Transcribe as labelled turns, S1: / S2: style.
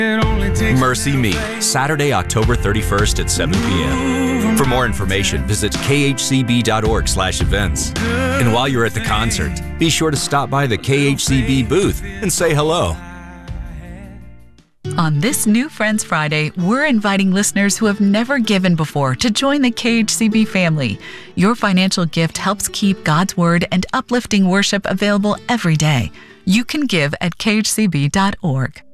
S1: Mercy Me, Saturday, October 31st at 7 p.m. For more information, visit khcb.org/events. And while you're at the concert, be sure to stop by the KHCB booth and say hello.
S2: On this New Friends Friday, we're inviting listeners who have never given before to join the KHCB family. Your financial gift helps keep God's Word and uplifting worship available every day. You can give at khcb.org.